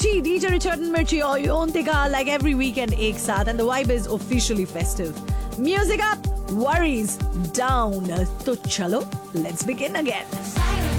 DJ Richard and Mirchi or Yontika like every weekend ek saath, and the vibe is officially festive. Music up, worries down. तो चलो, let's begin again.